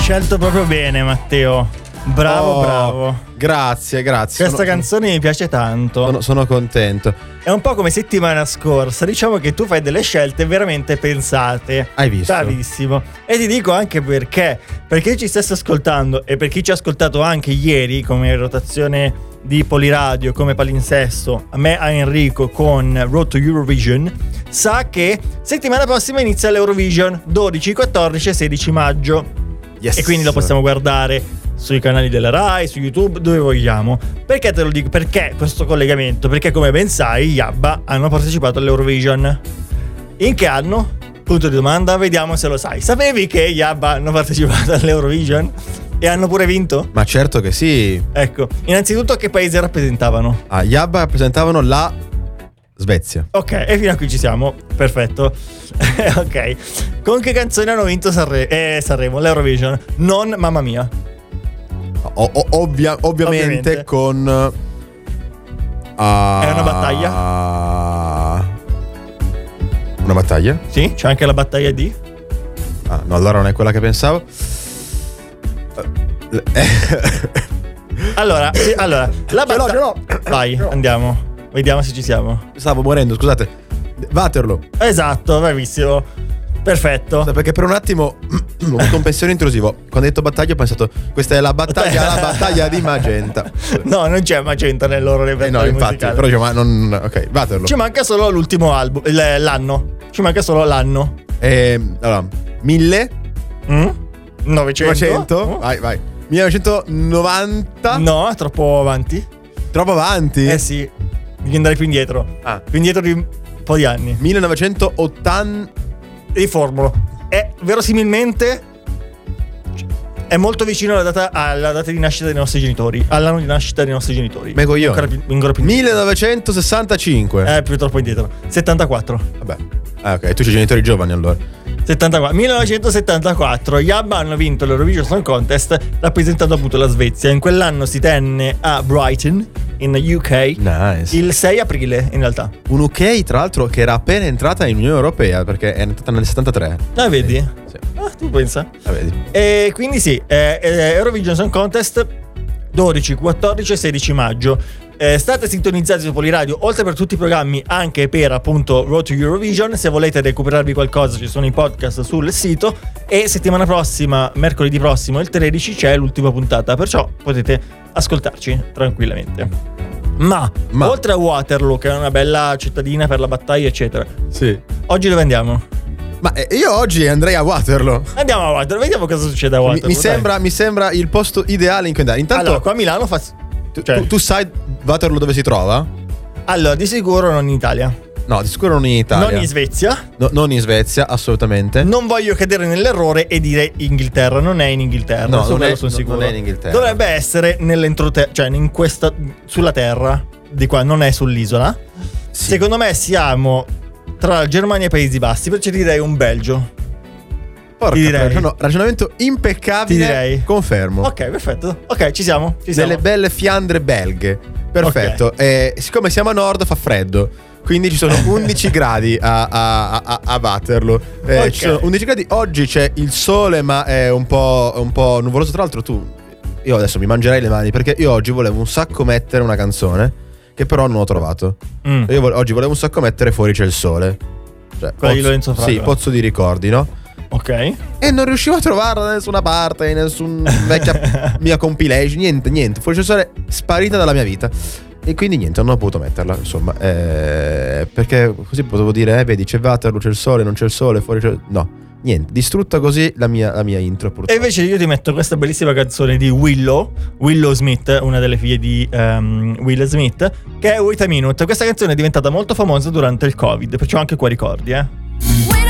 scelto proprio bene, Matteo. Bravo. Grazie. Questa canzone mi piace tanto. Sono contento. È un po' come settimana scorsa. Diciamo che tu fai delle scelte veramente pensate. Hai visto? Bravissimo. E ti dico anche perché. Perché ci stessi ascoltando e per chi ci ha ascoltato anche ieri come rotazione di Poliradio, come palinsesto, a me a Enrico con Road to Eurovision, sa che settimana prossima inizia l'Eurovision 12, 14 e 16 maggio. Yes. E quindi lo possiamo guardare sui canali della Rai, su YouTube, dove vogliamo. Perché te lo dico? Perché questo collegamento? Perché come ben sai, gli ABBA hanno partecipato all'Eurovision. In che anno? Punto di domanda, vediamo se lo sai. Sapevi che gli ABBA hanno partecipato all'Eurovision? E hanno pure vinto? Ma certo che sì. Ecco, innanzitutto che paese rappresentavano? Gli ABBA rappresentavano la Svezia. Ok, e fino a qui ci siamo. Perfetto. Ok. Con che canzone hanno vinto Sanremo, l'Eurovision? Non Mamma Mia. Ovviamente con È una battaglia? Una battaglia? Sì, c'è anche la battaglia di? No, allora non è quella che pensavo. Allora, la battaglia. Ce l'ho. Vai, andiamo. Vediamo se ci siamo. Stavo morendo, scusate. Waterloo. Esatto, bravissimo. Perfetto. Perché per un attimo ho avuto un pensiero intrusivo. Quando hai detto battaglia ho pensato questa è la battaglia di Magenta. No, non c'è Magenta nel loro repertorio infatti, musicale. però dico, ma non. Ok, Waterloo. Ci manca solo l'ultimo album, l'anno. Ci manca solo l'anno. Allora, 900. Vai. 1990. No, è troppo avanti. Troppo avanti? Eh sì, devi andare più indietro. Più indietro di un po' di anni. 1980. Riformulo. È verosimilmente è molto vicino alla data di nascita dei nostri genitori. All'anno di nascita dei nostri genitori. Me coglione. Ancora più 1965. Più troppo indietro. 74. Vabbè. Ok, tu c'hai genitori giovani allora. 1974 gli ABBA hanno vinto l'Eurovision Song Contest rappresentando appunto la Svezia. In quell'anno si tenne a Brighton in UK. Nice. Il 6 aprile in realtà. Un UK tra l'altro che era appena entrata in Unione Europea perché è entrata nel 73. La vedi? Sì. Tu pensa? La vedi. E quindi sì, Eurovision Song Contest 12, 14 e 16 maggio. State sintonizzati su Poliradio, oltre per tutti i programmi anche per appunto Road to Eurovision. Se volete recuperarvi qualcosa ci sono i podcast sul sito. E settimana prossima, mercoledì prossimo il 13, c'è l'ultima puntata, perciò potete ascoltarci tranquillamente. Ma oltre a Waterloo, che è una bella cittadina per la battaglia eccetera, sì, oggi dove andiamo? Ma io oggi andrei a Waterloo. Andiamo a Waterloo, vediamo cosa succede a Waterloo. Mi sembra il posto ideale in cui andare. Intanto allora, qua a Milano tu sai Waterloo dove si trova? Allora, di sicuro non in Italia. No, di sicuro non in Italia. Non in Svezia. No, non in Svezia, assolutamente. Non voglio cadere nell'errore e dire Inghilterra. Non è in Inghilterra. No, sono sicuro. Non è in Inghilterra. Dovrebbe essere nell'entroterra, cioè in questa, sulla terra di qua, non è sull'isola. Sì. Secondo me siamo tra Germania e Paesi Bassi, perciò ti direi un Belgio. Porca, ti direi. Ragionamento impeccabile. Ti direi. Confermo. Ok, perfetto. Ok, ci siamo. Delle belle Fiandre belghe. Perfetto. Okay. Siccome siamo a nord fa freddo, quindi ci sono 11 gradi a Waterloo. Okay. Ci sono 11 gradi. Oggi c'è il sole, ma è un po' nuvoloso. Tra l'altro io adesso mi mangerei le mani perché io oggi volevo un sacco mettere una canzone che però non ho trovato. Io oggi volevo un sacco mettere Fuori c'è il sole. Cioè, di Lorenzo Fragola. Sì, Pozzo di ricordi, no? Ok. E non riuscivo a trovarla da nessuna parte, in nessuna vecchia mia compilation, niente. Fuori c'è il sole, sparita dalla mia vita. E quindi niente, non ho potuto metterla, insomma. Perché così potevo dire, vedi, c'è Waterloo, c'è il sole, non c'è il sole, fuori c'è... No, niente, distrutta così la mia intro purtroppo. E invece io ti metto questa bellissima canzone di Willow Smith, una delle figlie di Will Smith, che è Wait a Minute. Questa canzone è diventata molto famosa durante il Covid, perciò anche qua ricordi,